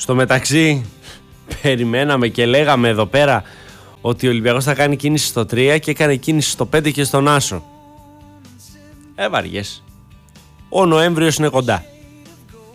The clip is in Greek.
Στο μεταξύ, περιμέναμε και λέγαμε εδώ πέρα ότι ο Ολυμπιακός θα κάνει κίνηση στο 3 και έκανε κίνηση στο 5 και στον Άσο. Βαριές. Ο Νοέμβριος είναι κοντά.